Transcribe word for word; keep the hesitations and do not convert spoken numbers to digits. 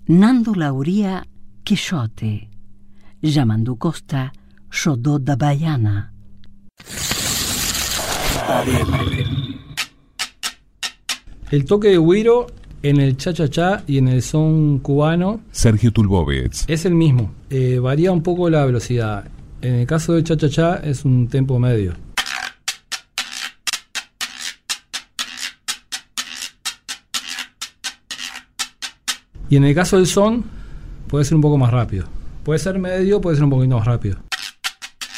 Nando Lauria, Quixote. Yamandu Costa, Xodó da Baiana. El toque de güiro en el cha-cha-cha y en el son cubano, Sergio Tulbovets, es el mismo. Eh, varía un poco la velocidad. En el caso del cha-cha-cha es un tempo medio. Y en el caso del son, puede ser un poco más rápido. Puede ser medio, puede ser un poquito más rápido.